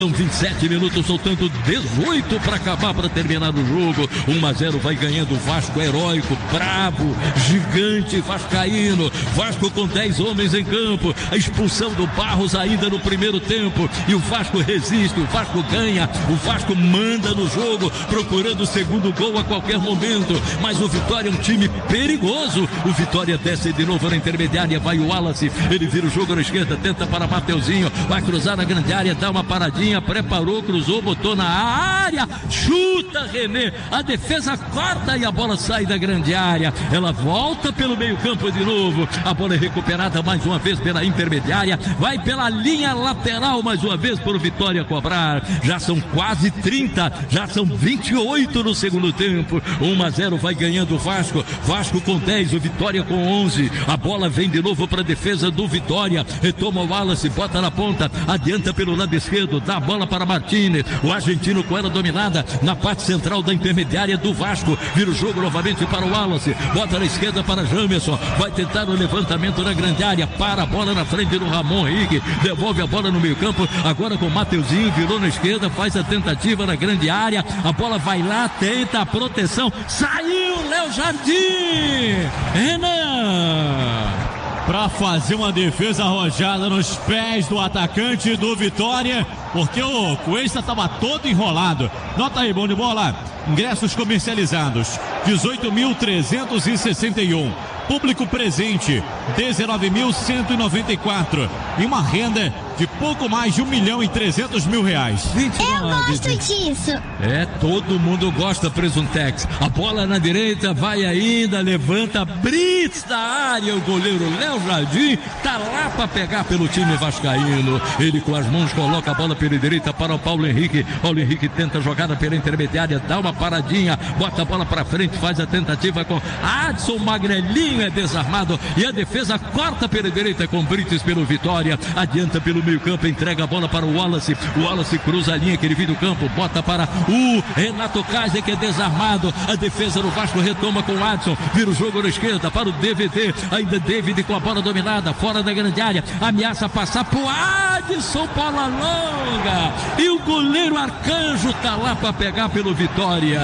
São 27 minutos, soltando 18 para acabar, para terminar o jogo. 1-0 vai ganhando o Vasco, heróico, bravo, gigante vascaíno. Vasco com 10 homens em campo. A expulsão do Barros ainda no primeiro tempo. E o Vasco resiste, o Vasco ganha. O Vasco manda no jogo, procurando o segundo gol a qualquer momento. Mas o Vitória é um time perigoso. O Vitória desce de novo na intermediária. Vai o Wallace, ele vira o jogo na esquerda, tenta para Mateuzinho. Vai cruzar na grande área, dá uma paradinha. Preparou, cruzou, botou na área, chuta René, a defesa corta e a bola sai da grande área. Ela volta pelo meio campo de novo, a bola é recuperada mais uma vez pela intermediária, vai pela linha lateral mais uma vez por Vitória cobrar. Já são quase 30, já são 28 no segundo tempo. 1-0 vai ganhando o Vasco, Vasco com 10, o Vitória com 11. A bola vem de novo para a defesa do Vitória, retoma o Wallace, bota na ponta, adianta pelo lado esquerdo, dá bola para Martínez, o argentino com ela dominada na parte central da intermediária do Vasco, vira o jogo novamente para o Wallace, bota na esquerda para Jamerson, vai tentar o levantamento na grande área, para a bola na frente do Ramon Henrique, devolve a bola no meio campo, agora com o Mateuzinho, virou na esquerda, faz a tentativa na grande área, a bola vai lá, tenta a proteção, saiu Léo Jardim, Renan, para fazer uma defesa arrojada nos pés do atacante do Vitória, porque o Cuesta estava todo enrolado. Nota aí, bom de bola. Ingressos comercializados 18.361. Público presente 19.194 e uma renda de pouco mais de 1.300.000 reais. Eu gosto disso. É, todo mundo gosta, Presuntex. A bola na direita, vai ainda, levanta, Brits da área, o goleiro Léo Jardim tá lá para pegar pelo time vascaíno. Ele com as mãos coloca a bola pela direita para o Paulo Henrique. Paulo Henrique tenta a jogada pela intermediária, dá uma paradinha, bota a bola para frente, faz a tentativa com Adson Magrelinho, é desarmado e a defesa corta pela direita com Brits pelo Vitória, adianta pelo meio campo, entrega a bola para o Wallace cruza a linha que ele vira do campo, bota para o Renato Kaiser, que é desarmado, a defesa do Vasco retoma com o Adson, vira o jogo na esquerda para o DVD, ainda David com a bola dominada, fora da grande área, ameaça passar pro Adson, bola longa, e o goleiro Arcanjo tá lá para pegar pelo Vitória.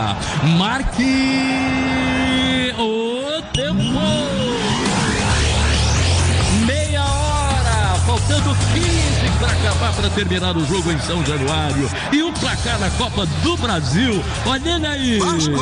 Marque o tempo, meia hora, faltando 15 para acabar, para terminar o jogo em São Januário. E o placar na Copa do Brasil, olha aí,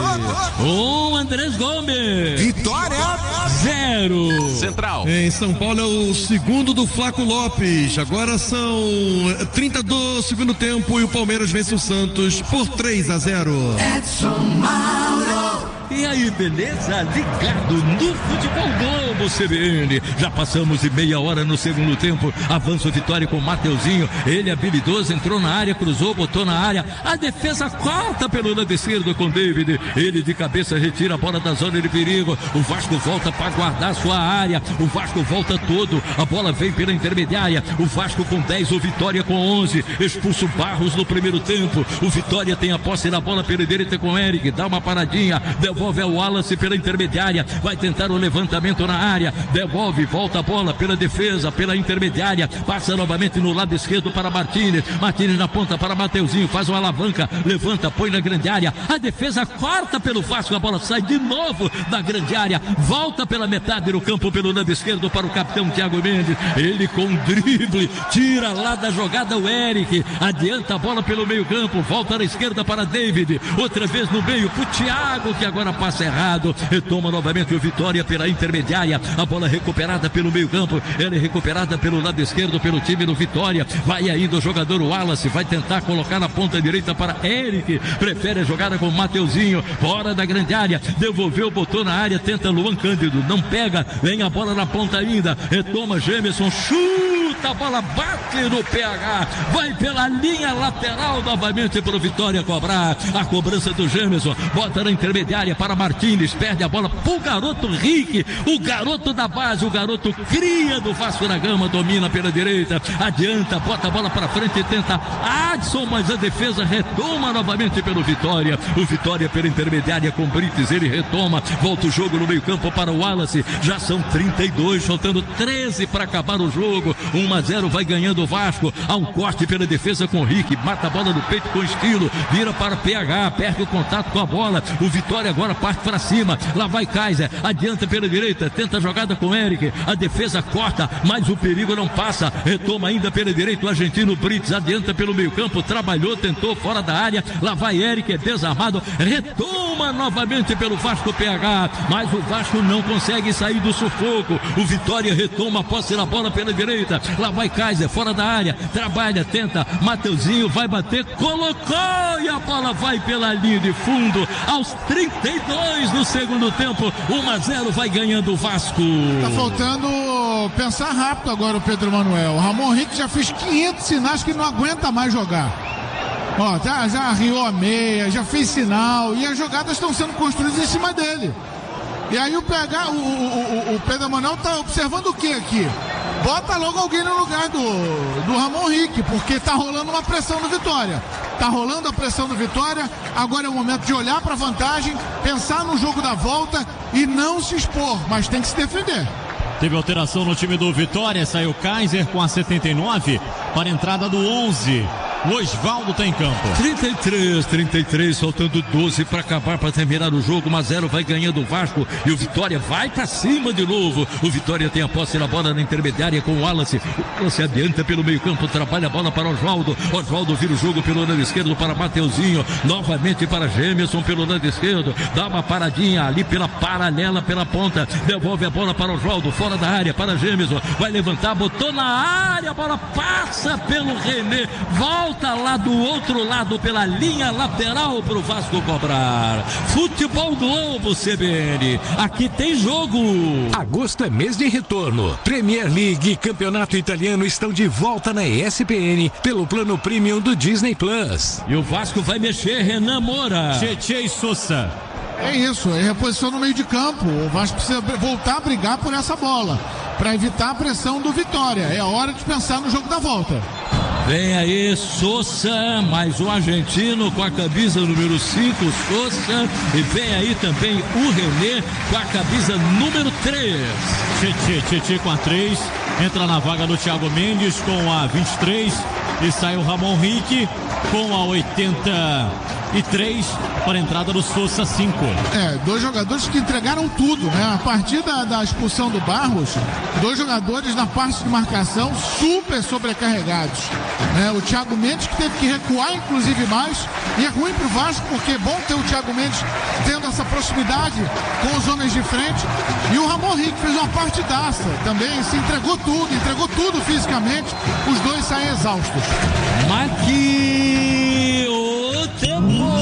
Andrés Gomes, Vitória 0. Central. Em São Paulo é o segundo do Flaco Lopes. Agora são 30 do segundo tempo e o Palmeiras vence o Santos por 3-0. Edson Mauro. E aí, beleza? Ligado no Futebol Globo CBN. Já passamos de meia hora no segundo tempo. Avança o Vitória com o Mateuzinho. Ele habilidoso, entrou na área, cruzou, botou na área. A defesa corta pelo lado esquerdo com David. Ele de cabeça retira a bola da zona de perigo. O Vasco volta para guardar sua área. O Vasco volta todo. A bola vem pela intermediária. O Vasco com 10, o Vitória com 11. Expulso Barros no primeiro tempo. O Vitória tem a posse da bola pela direita com Eric. Dá uma paradinha. Devolve o Wallace pela intermediária, vai tentar o levantamento na área, devolve, volta a bola pela defesa, pela intermediária, passa novamente no lado esquerdo para Martínez na ponta para Mateuzinho, faz uma alavanca, levanta, põe na grande área, a defesa corta pelo Vasco, a bola sai de novo da grande área, volta pela metade do campo pelo lado esquerdo para o capitão Thiago Mendes, ele com drible, tira lá da jogada o Eric, adianta a bola pelo meio campo, volta na esquerda para David, outra vez no meio pro Thiago, que agora passa errado, retoma novamente o Vitória pela intermediária, a bola recuperada pelo meio campo, ela é recuperada pelo lado esquerdo pelo time do Vitória, vai ainda o jogador Wallace, vai tentar colocar na ponta direita para Eric, prefere a jogada com o Mateuzinho, fora da grande área, devolveu, botou na área, tenta Luan Cândido, não pega, vem a bola na ponta ainda, retoma Jamerson, chuta, a bola bate no PH, vai pela linha lateral novamente para o Vitória cobrar, a cobrança do Jamerson, bota na intermediária para Martínez, perde a bola pro garoto Rick, o garoto da base, o garoto cria do Vasco da Gama, domina pela direita, adianta, bota a bola para frente e tenta Adson, mas a defesa retoma novamente pelo Vitória. O Vitória pela intermediária com Brites, ele retoma, volta o jogo no meio campo para o Wallace. Já são 32, faltando 13 para acabar o jogo. 1-0, vai ganhando o Vasco. Há um corte pela defesa com o Rick, mata a bola no peito com estilo, vira para o PH, perde o contato com a bola. O Vitória agora parte para cima. Lá vai Kaiser, adianta pela direita, tenta a jogada com Eric. A defesa corta, mas o perigo não passa. Retoma ainda pela direita o argentino Brites, adianta pelo meio campo, trabalhou, tentou fora da área. Lá vai Eric, é desarmado, retoma novamente pelo Vasco PH, mas o Vasco não consegue sair do sufoco. O Vitória retoma a posse da bola pela direita. Lá vai Kaiser, fora da área, trabalha, tenta, Mateuzinho vai bater, colocou e a bola vai pela linha de fundo aos 32 do segundo tempo. 1-0, vai ganhando o Vasco. Tá faltando pensar rápido agora o Pedro Manuel. O Ramon Henrique já fez 500 sinais que não aguenta mais jogar. Ó, já arriou a meia, já fez sinal e as jogadas estão sendo construídas em cima dele. E aí o Pedro Manuel tá observando o que aqui? Bota logo alguém no lugar do Ramon Henrique, porque tá rolando uma pressão no Vitória. Tá rolando a pressão do Vitória, agora é o momento de olhar para a vantagem, pensar no jogo da volta e não se expor, mas tem que se defender. Teve alteração no time do Vitória, saiu Kaiser com a 79 para a entrada do 11. O Osvaldo tá em campo. 33, faltando 12 para acabar, para terminar o jogo. 1-0, vai ganhando o Vasco e o Vitória vai para cima de novo. O Vitória tem a posse da bola na intermediária com o Wallace. O Wallace adianta pelo meio campo, trabalha a bola para Osvaldo. Osvaldo vira o jogo pelo lado esquerdo para Mateuzinho, novamente para Gemerson pelo lado esquerdo. Dá uma paradinha ali pela paralela, pela ponta. Devolve a bola para Osvaldo, fora da área, para Gemerson. Vai levantar, botou na área, a bola passa pelo René. Volta lá do outro lado pela linha lateral pro Vasco cobrar. Futebol Globo CBN, aqui tem jogo. Agosto é mês de retorno. Premier League e Campeonato Italiano estão de volta na ESPN pelo plano premium do Disney Plus. E o Vasco vai mexer, Renan Moura, Tietê e Sousa. É isso, é reposição no meio de campo. O Vasco precisa voltar a brigar por essa bola para evitar a pressão do Vitória. É a hora de pensar no jogo da volta. Vem aí Sousa, mais um argentino com a camisa número 5, Sousa. E vem aí também o René com a camisa número 3. Tietê com a 3, entra na vaga do Thiago Mendes com a 23 e sai o Ramon Henrique com a 83 para a entrada do Sousa 5. Dois jogadores que entregaram tudo, né? A partir da expulsão do Barros, dois jogadores na parte de marcação super sobrecarregados, né? O Thiago Mendes que teve que recuar inclusive mais, e é ruim pro Vasco porque é bom ter o Thiago Mendes tendo essa proximidade com os homens de frente, e o Ramon Henrique fez uma partidaça também, se entregou tudo fisicamente. Os dois saem exaustos. Maqui o tempo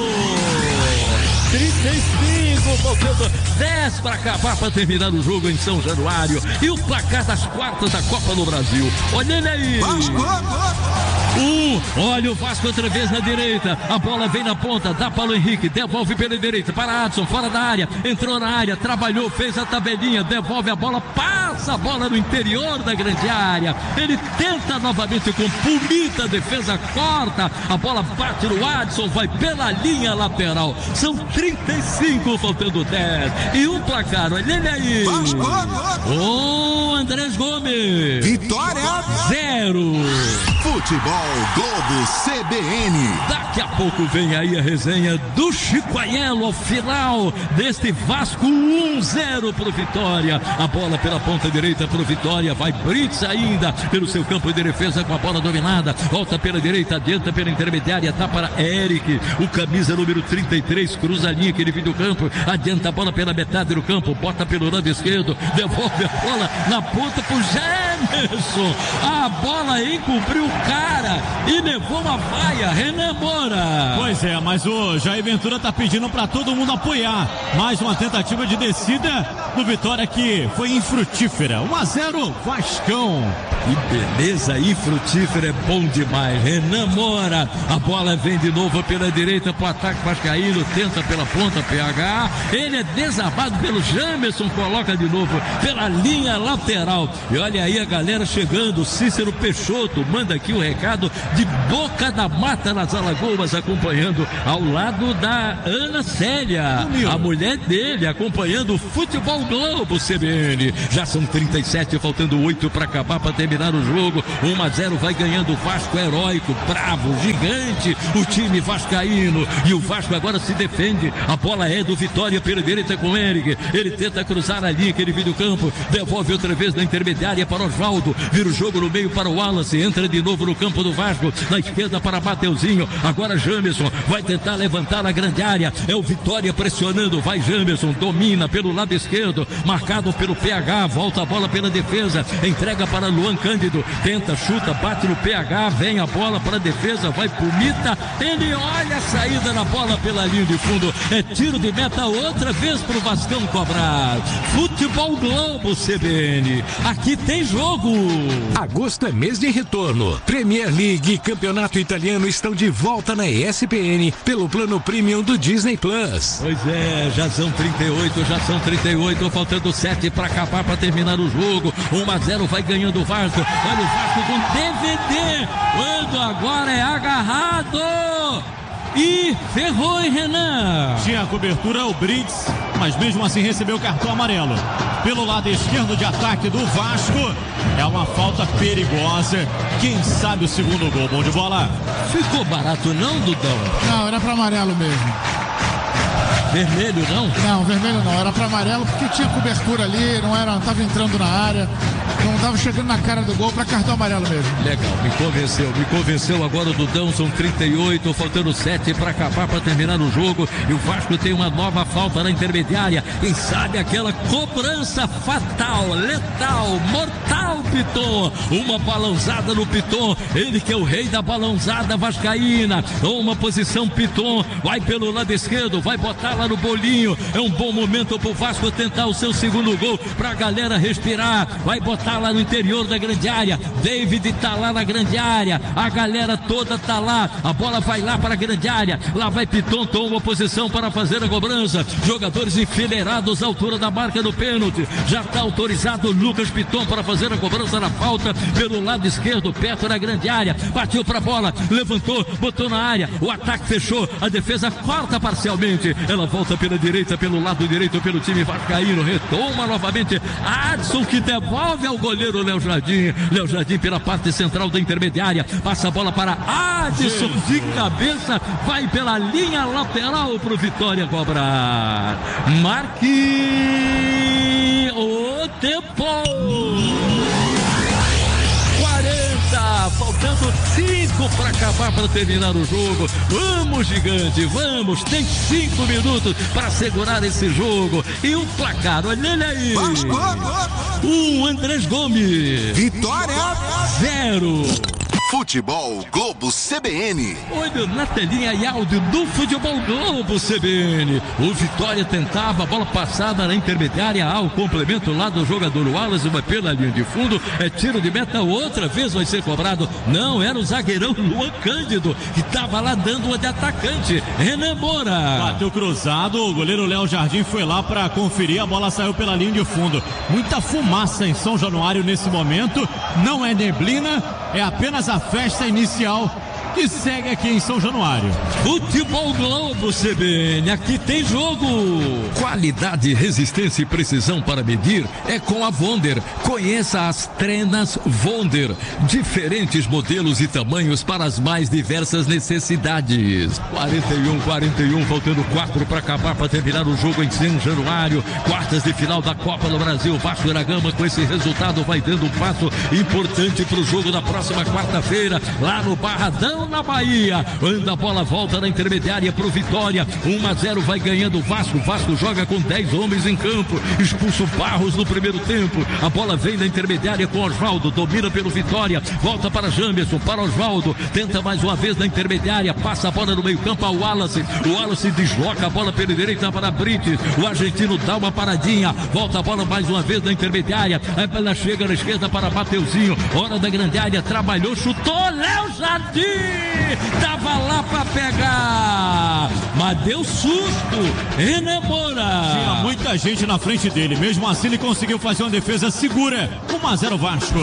35, faltando 10 para acabar, para terminar o jogo em São Januário. E o placar das quartas da Copa do Brasil. Olha ele aí. Olha o Vasco outra vez na direita. A bola vem na ponta, dá para o Henrique, devolve pela direita para Adson, fora da área, entrou na área, trabalhou, fez a tabelinha, devolve a bola, passa a bola no interior da grande área. Ele tenta novamente com Pumita, defesa corta, a bola bate no Adson, vai pela linha lateral. São 35, faltando 10. E o placar, olha ele aí. O Andrés Gomes. Vitória 0. Futebol Globo CBN. Daqui a pouco vem aí a resenha do Chico Aiello ao final deste Vasco 1-0 pro Vitória. A bola pela ponta direita pro Vitória. Vai Brits ainda pelo seu campo de defesa com a bola dominada. Volta pela direita, adianta pela intermediária, tá para Eric. O camisa número 33, cruza a linha que ele vem do campo. Adianta a bola pela metade do campo, bota pelo lado esquerdo, devolve a bola na ponta pro Gemerson. A bola encobriu o cara e levou uma vaia. Renan Moura. Pois é, mas o Jair Ventura tá pedindo para todo mundo apoiar. Mais uma tentativa de descida do Vitória que foi infrutífera. 1-0 Vascão. Que beleza, infrutífera, é bom demais. Renan Moura, a bola vem de novo pela direita pro ataque vascaíno, tenta pela ponta, PH, ele é desarmado pelo Gemerson, coloca de novo pela linha lateral. E olha aí a galera chegando. Cícero Peixoto manda aqui o recado de Boca da Mata, nas Alagoas, acompanhando ao lado da Ana Célia, a mulher dele, acompanhando o Futebol Globo CBN. Já são 37, faltando 8 para acabar, para terminar o jogo. 1-0, vai ganhando o Vasco, heróico, bravo, gigante, o time vascaíno. E o Vasco agora se defende. A bola é do Vitória pela direita com o Eric. Ele tenta cruzar ali, aquele vídeo campo, devolve outra vez na intermediária para Osvaldo, vira o jogo no meio para o Wallace, entra de novo no campo do Vasco, na esquerda para Mateuzinho, agora Jamerson vai tentar levantar a grande área, é o Vitória pressionando, vai Jamerson, domina pelo lado esquerdo, marcado pelo PH, volta a bola pela defesa, entrega para Luan Cândido, tenta, chuta, bate no PH, vem a bola para a defesa, vai pro Mita, ele olha a saída na bola pela linha de fundo, é tiro de meta outra vez pro Vascão cobrar. Futebol Globo CBN, aqui tem jogo. Agosto é mês de retorno. Premier League e Campeonato Italiano estão de volta na ESPN pelo plano premium do Disney Plus. Pois é, já são 38, faltando 7 para acabar, para terminar o jogo. 1-0, vai ganhando o Vasco. Olha o Vasco com DVD, quando agora é agarrado. E ferrou, hein, Renan? Tinha a cobertura o Brits, mas mesmo assim recebeu o cartão amarelo. Pelo lado esquerdo de ataque do Vasco, é uma falta perigosa. Quem sabe o segundo gol? Bom de bola. Ficou barato não, Dudão? Não, era para amarelo mesmo. Vermelho não? Não, vermelho não, era para amarelo porque tinha cobertura ali, não estava entrando na área, não estava chegando na cara do gol, para cartão amarelo mesmo. Legal, me convenceu agora o Dudão, são 38, faltando 7 para acabar, para terminar o jogo, e o Vasco tem uma nova falta na intermediária, quem sabe aquela cobrança fatal, letal, mortal, Piton, uma balãozada no Piton, ele que é o rei da balãozada vascaína, uma posição Piton, vai pelo lado esquerdo, vai botar lá no bolinho, é um bom momento pro Vasco tentar o seu segundo gol, pra galera respirar, vai botar lá no interior da grande área, David tá lá na grande área, a galera toda tá lá, a bola vai lá para a grande área, lá vai Piton, toma posição para fazer a cobrança, jogadores enfileirados à altura da marca do pênalti, já tá autorizado o Lucas Piton para fazer a cobrança na falta, pelo lado esquerdo, perto da grande área, bateu pra bola, levantou, botou na área, o ataque fechou, a defesa corta parcialmente, ela volta pela direita, pelo lado direito, pelo time vascaíno, retoma novamente Adson, que devolve ao goleiro Léo Jardim pela parte central da intermediária, passa a bola para Adson de cabeça, vai pela linha lateral pro Vitória cobrar. Marque o tempo. 40, faltando 5 para acabar, para terminar o jogo. Vamos, gigante, vamos, tem 5 minutos para segurar esse jogo. E o placar, olha ele aí. Andrés Gomes. Vitória 0. Futebol Globo CBN. Olha na telinha e áudio do Futebol Globo CBN. O Vitória tentava a bola passada na intermediária, ao complemento lá do jogador Wallace, vai pela linha de fundo, é tiro de meta, outra vez vai ser cobrado. Não, era o zagueirão Luan Cândido, que estava lá dando uma de atacante, Renan Moura. Bateu cruzado, o goleiro Léo Jardim foi lá para conferir, a bola saiu pela linha de fundo. Muita fumaça em São Januário nesse momento, não é neblina, é apenas a festa inicial que segue aqui em São Januário. Futebol Globo CBN, aqui tem jogo. Qualidade, resistência e precisão para medir é com a Wonder. Conheça as trenas Wonder. Diferentes modelos e tamanhos para as mais diversas necessidades. 41, faltando 4 para acabar, para terminar o jogo em São Januário. Quartas de final da Copa do Brasil. Vasco da Gama com esse resultado vai dando um passo importante para o jogo da próxima quarta-feira, lá no Barradão, na Bahia. Anda a bola, volta na intermediária pro Vitória. 1-0, vai ganhando o Vasco. Vasco joga com 10 homens em campo. Expulsa o Barros no primeiro tempo. A bola vem na intermediária com Osvaldo. Domina pelo Vitória. Volta para Jamerson, para Osvaldo. Tenta mais uma vez na intermediária. Passa a bola no meio campo ao Wallace. O Wallace desloca a bola pela direita para Brites. O argentino dá uma paradinha. Volta a bola mais uma vez na intermediária. Ela chega na esquerda para Mateuzinho. Hora da grande área. Trabalhou, chutou. Léo Jardim tava lá para pegar, mas deu susto. Renan Moura. Tinha muita gente na frente dele, mesmo assim ele conseguiu fazer uma defesa segura. 1-0 Vasco.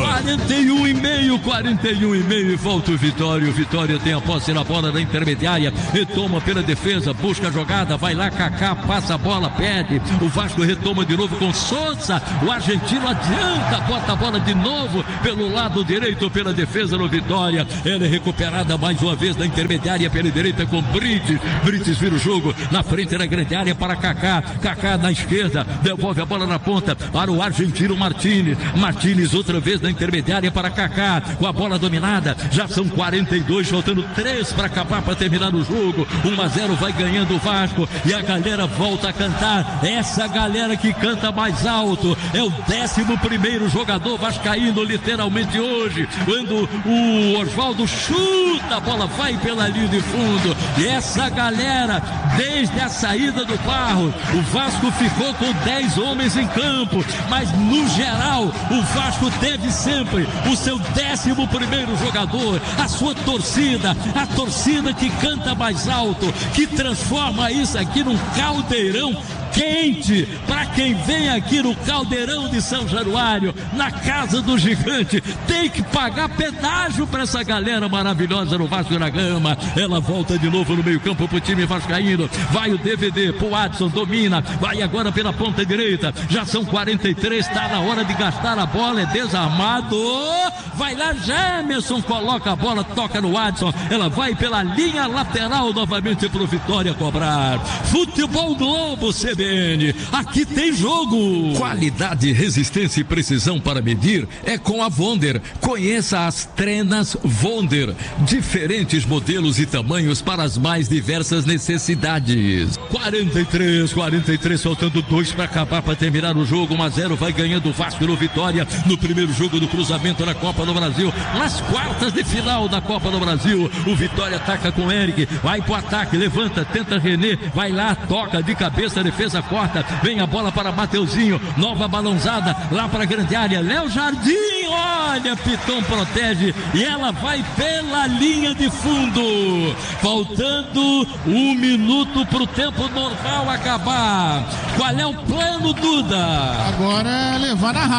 41,5, volta o Vitória. O Vitória tem a posse na bola da intermediária, retoma pela defesa, busca a jogada, vai lá, Kaká, passa a bola, perde. O Vasco retoma de novo com Souza. O argentino adianta, bota a bola de novo pelo lado direito, pela defesa no Vitória. Ela é recuperada mais uma vez da intermediária pela direita com Brites. Brites vira o jogo na frente da grande área para Kaká. Kaká na esquerda, devolve a bola na ponta para o argentino Martínez. Martínez outra vez na intermediária para Kaká, com a bola dominada. Já são 42, faltando 3 para acabar, para terminar o jogo. 1-0 vai ganhando o Vasco e a galera volta a cantar. Essa galera que canta mais alto é o 11º jogador vascaíno literalmente hoje, quando o Osvaldo chuta, a bola vai pela linha de fundo. E essa galera, desde a saída do Barros, o Vasco ficou com 10 homens em campo, mas no geral o Vasco teve sempre o seu 11º jogador, a sua torcida, a torcida que canta mais alto, que transforma isso aqui num caldeirão quente para quem vem aqui no Caldeirão de São Januário, na Casa do Gigante. Tem que pagar pedágio para essa galera maravilhosa no Vasco da Gama. Ela volta de novo no meio campo pro time vascaíno, vai o DVD pro Adson, domina, vai agora pela ponta direita, já são 43, está na hora de gastar a bola, é desarmado, vai lá Jamerson, coloca a bola, toca no Adson, ela vai pela linha lateral novamente pro Vitória cobrar. Futebol Globo CBN, aqui tem jogo. Qualidade, resistência e precisão para medir é com a Wonder. Conheça as trenas Wonder. Diferentes modelos e tamanhos para as mais diversas necessidades. 43, faltando 2 para acabar, para terminar o jogo. 1-0 vai ganhando o Vasco no Vitória, no primeiro jogo do cruzamento na Copa do Brasil, nas quartas de final da Copa do Brasil. O Vitória ataca com Eric, vai pro ataque, levanta, tenta René, vai lá, toca de cabeça, defesa corta, vem a bola para Mateuzinho, nova balãozada lá para a grande área, Léo Jardim, olha, Piton protege e ela vai pela linha de fundo, faltando 1 minuto para o tempo normal acabar. Qual é o plano, Duda? Agora é levar na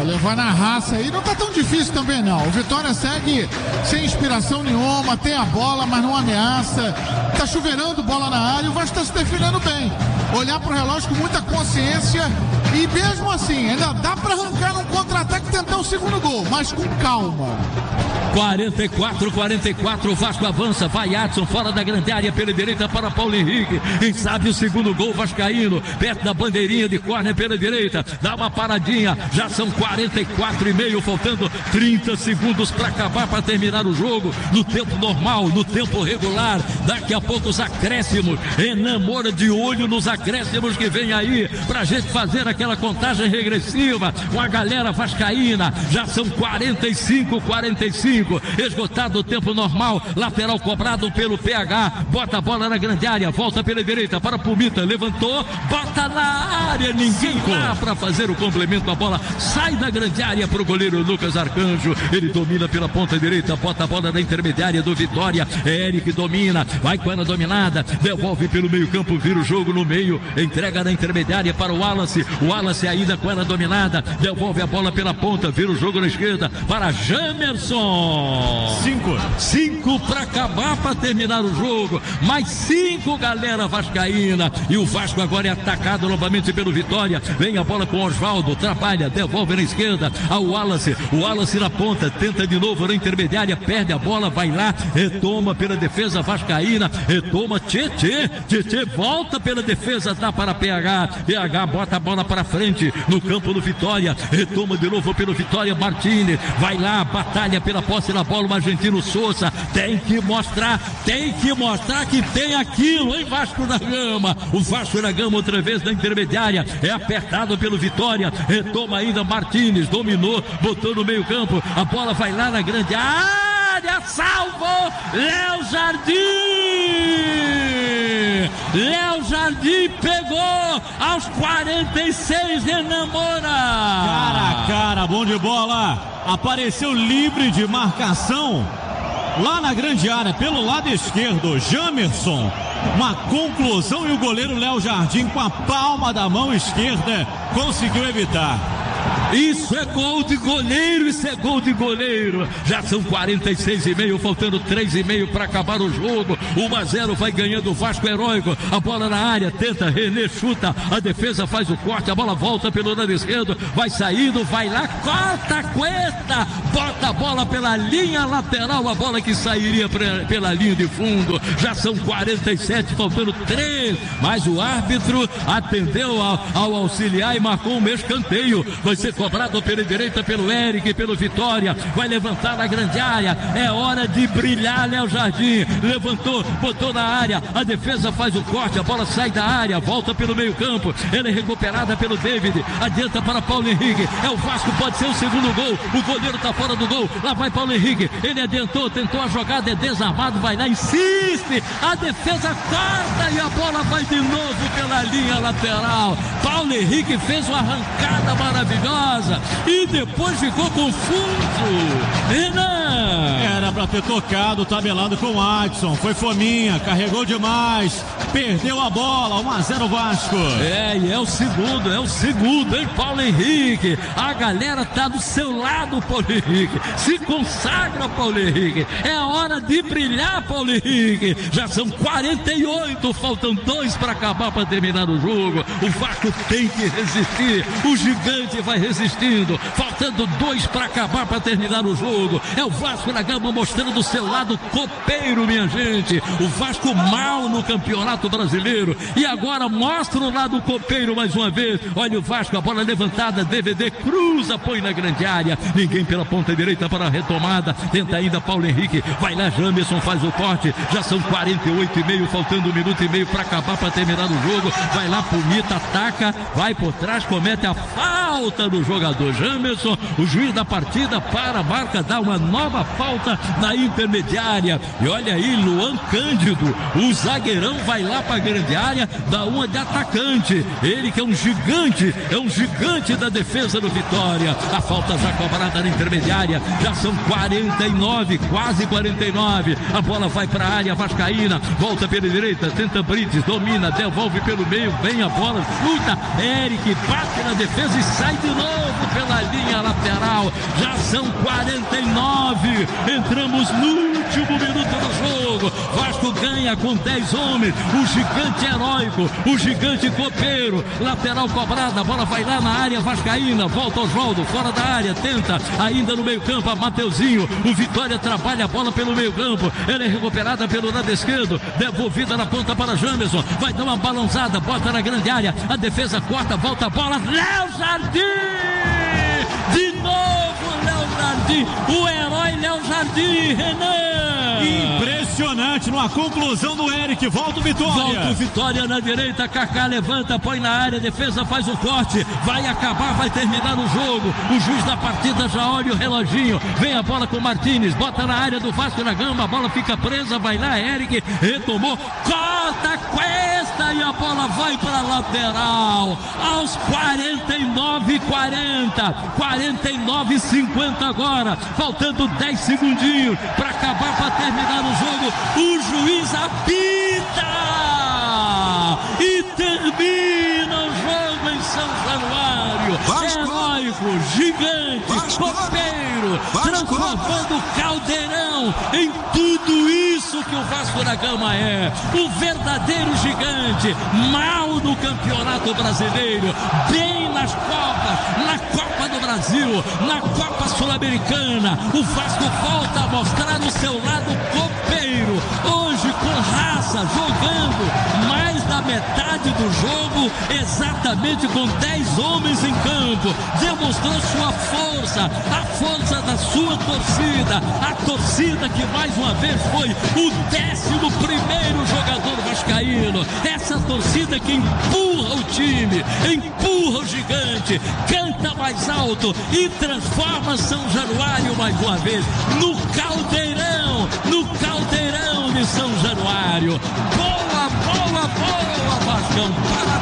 raça aí, não tá tão difícil também não. O Vitória segue sem inspiração nenhuma, tem a bola, mas não ameaça, tá chuveirando bola na área, o Vasco tá se defendendo bem. Olhar pro relógio com muita consciência e mesmo assim ainda dá para arrancar num contra-ataque e tentar o segundo gol, mas com calma. 44, o Vasco avança, vai Adson fora da grande área pela direita para Paulo Henrique, quem sabe o segundo gol vascaíno, perto da bandeirinha de córner pela direita, dá uma paradinha, já são 44,5, faltando 30 segundos para acabar, para terminar o jogo, no tempo normal, no tempo regular, daqui a pouco os acréscimos, Renan Moura de olho nos acréscimos que vem aí, pra gente fazer aquela contagem regressiva, com a galera vascaína, já são 45, esgotado o tempo normal, lateral cobrado pelo PH, bota a bola na grande área, volta pela direita para Pumita, levantou, bota na área, ninguém lá para fazer o complemento, a bola sai da grande área para o goleiro Lucas Arcanjo, ele domina pela ponta direita, bota a bola na intermediária do Vitória, Eric domina, vai com ela dominada, devolve pelo meio campo, vira o jogo no meio, entrega na intermediária para o Wallace ainda com ela dominada, devolve a bola pela ponta, vira o jogo na esquerda para Jamerson. 5 para acabar, para terminar o jogo, mais 5 galera vascaína, e o Vasco agora é atacado novamente pelo Vitória, vem a bola com o Osvaldo, trabalha, devolve na esquerda ao Wallace na ponta, tenta de novo na intermediária, perde a bola, vai lá, retoma pela defesa vascaína, retoma Tietê volta pela defesa, dá para PH bota a bola para frente, no campo do Vitória, retoma de novo pelo Vitória, Martínez, vai lá, batalha pela posse na bola, o argentino Souza, tem que mostrar que tem aquilo, hein, Vasco da Gama, o Vasco da Gama outra vez na intermediária, é apertado pelo Vitória, retoma ainda Martínez, dominou, botou no meio campo, a bola vai lá na grande área, salvo, Léo Jardim pegou aos 46, Renan Moura. Cara a cara, bom de bola, apareceu livre de marcação lá na grande área, pelo lado esquerdo, Jamerson. Uma conclusão e o goleiro Léo Jardim com a palma da mão esquerda conseguiu evitar. Isso é gol de goleiro, isso é gol de goleiro. Já são 46,5, faltando 3,5 para acabar o jogo. 1-0 vai ganhando o Vasco heróico. A bola na área, tenta, René chuta, a defesa faz o corte, a bola volta pelo lado esquerdo, vai saindo, vai lá, corta, Cuesta, bota a bola pela linha lateral, a bola que sairia pela linha de fundo. Já são 47, faltando 3, mas o árbitro atendeu ao auxiliar e marcou um escanteio. Vai ser cobrado pela direita pelo Eric, pelo Vitória, vai levantar na grande área, é hora de brilhar. Léo Jardim levantou, botou na área, a defesa faz o corte, a bola sai da área, volta pelo meio campo, ela é recuperada pelo David, adianta para Paulo Henrique, é o Vasco, pode ser o segundo gol, o goleiro tá fora do gol, lá vai Paulo Henrique, ele adiantou, tentou a jogada, é desarmado, vai lá, insiste, a defesa corta e a bola vai de novo pela linha lateral. Paulo Henrique fez uma arrancada maravilhosa e depois ficou confuso. Renan! Era pra ter tocado, tabelado com o Adson, foi fominha, carregou demais, perdeu a bola, 1-0 Vasco. E é o segundo, hein, Paulo Henrique? A galera tá do seu lado, Paulo Henrique. Se consagra, Paulo Henrique. É hora de brilhar, Paulo Henrique. Já são 48, faltam 2 para acabar, para terminar o jogo. O Vasco tem que resistir, o gigante vai resistindo, faltando 2 para acabar, para terminar o jogo. É o Vasco da Gama mostrando do seu lado copeiro, minha gente. O Vasco mal no Campeonato Brasileiro e agora mostra o lado copeiro mais uma vez. Olha o Vasco, a bola levantada, DVD cruza, põe na grande área, ninguém pela ponta direita para a retomada, tenta ainda Paulo Henrique, vai lá Jamerson, faz o corte, já são 48,5, faltando 1 minuto e meio para acabar, para terminar o jogo. Vai lá Punita, ataca, vai por trás, comete a falta do jogador Jamerson, o juiz da partida para a marca, dá uma nova falta na intermediária. E olha aí, Luan Cândido, o zagueirão, vai lá para a grande área, dá uma de atacante, ele que é um gigante da defesa do Vitória. A falta já cobrada na intermediária, já são 49, quase 49, a bola vai para a área vascaína, volta pela direita, tenta Brites, domina, devolve pelo meio, vem a bola, chuta, Eric bate na defesa e sai de novo pela linha lateral. Já são 49, entramos no último minuto do jogo. Vasco ganha com 10 homens, o gigante heróico, o gigante copeiro, lateral cobrada, a bola vai lá na área vascaína, volta Oswaldo, fora da área, tenta ainda no meio campo, a Mateuzinho, o Vitória trabalha a bola pelo meio campo, ela é recuperada pelo lado esquerdo, devolvida na ponta para Jamerson, vai dar uma balançada, bota na grande área, a defesa corta, volta a bola, Léo Jardim! De novo Léo Jardim, o herói Léo Jardim, Renan! Impressionante, numa conclusão do Eric, volta o Vitória. Volta o Vitória na direita, Kaká levanta, põe na área, defesa faz o corte, vai acabar, vai terminar o jogo. O juiz da partida já olha o reloginho, vem a bola com o Martínez, bota na área do Vasco da Gama, a bola fica presa, vai lá, Eric, retomou, corta, Cuesta e a bola vai para a lateral. Aos 49,50 agora, faltando 10 segundinhos para acabar, para terminar o jogo. O juiz apita e termina o jogo em São Januário. Heróico, gigante, copeiro, transformando o Caldeirão em tudo isso que o Vasco da Gama é. O verdadeiro gigante, mal no Campeonato Brasileiro, bem nas Copas, na Copa do Brasil, na Copa Sul-Americana. O Vasco volta a mostrar o seu lado copeiro, hoje com raça, jogando mais da metade do jogo, exatamente com 10 homens em campo, demonstrou sua força, a força da sua torcida, a torcida que mais uma vez foi o 11º jogador vascaíno, essa torcida que empurra o time, empurra o gigante, canta mais alto e transforma São Januário mais uma vez no Caldeirão de São Januário. Boa, Vascão, parabéns!